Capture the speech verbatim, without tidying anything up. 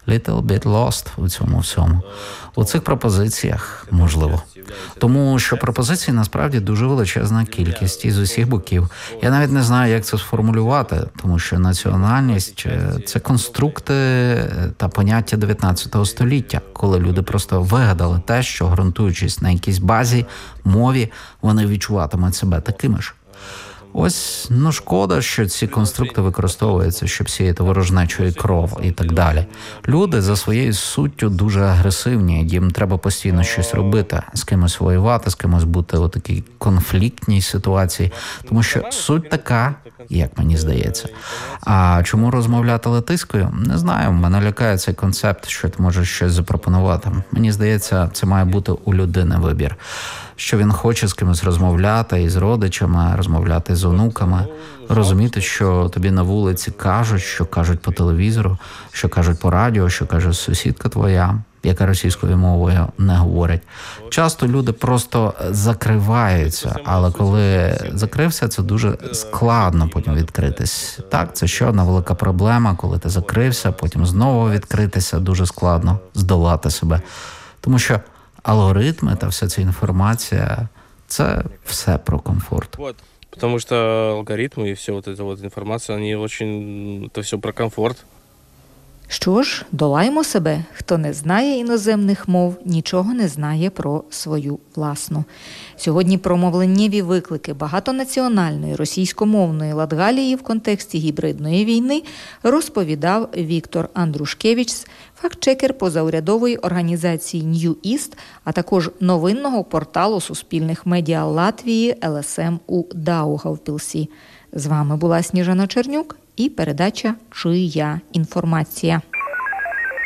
little bit lost у цьому всьому. У цих пропозиціях, можливо. Тому що пропозицій насправді дуже величезна кількість із усіх боків. Я навіть не знаю, як це сформулювати, тому що національність – це конструкти та поняття дев'ятнадцятого століття, коли люди просто вигадали те, що, ґрунтуючись на якійсь базі, мові, вони відчуватимуть себе такими ж. Ось, ну, шкода, що ці конструкти використовуються, щоб сіяти ворожнечу і кров і так далі. Люди за своєю суттю дуже агресивні, їм треба постійно щось робити, з кимось воювати, з кимось бути у такій конфліктній ситуації, тому що суть така, як мені здається. А чому розмовляти латиською? Не знаю, мене лякає цей концепт, що ти можеш щось запропонувати. Мені здається, це має бути у людини вибір. Що він хоче з кимось розмовляти, із родичами, розмовляти з онуками, розуміти, що тобі на вулиці кажуть, що кажуть по телевізору, що кажуть по радіо, що каже сусідка твоя, яка російською мовою не говорить. Часто люди просто закриваються, але коли закрився, це дуже складно потім відкритись. Так, це ще одна велика проблема, коли ти закрився, потім знову відкритися, дуже складно здолати себе. Тому що алгоритми та вся ця інформація – це все про комфорт. Вот, потому что алгоритмы и вся вот эта вот информация, они очень, это все про комфорт. Що ж, долаємо себе. Хто не знає іноземних мов, нічого не знає про свою власну. Сьогодні про мовленнєві виклики багатонаціональної російськомовної Латгалії в контексті гібридної війни розповідав Віктор Андрушкевич, фактчекер позаурядової організації New East, а також новинного порталу суспільних медіа Латвії ел ес ем у Даугавпілсі. З вами була Сніжана Чернюк і передача «Чия інформація».